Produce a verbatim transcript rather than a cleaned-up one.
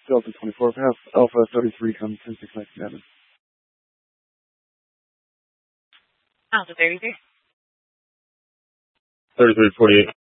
Delta twenty-four, pass Alpha thirty-three, come ten six nine seven. Alpha thirty-three. thirty-three forty-eight.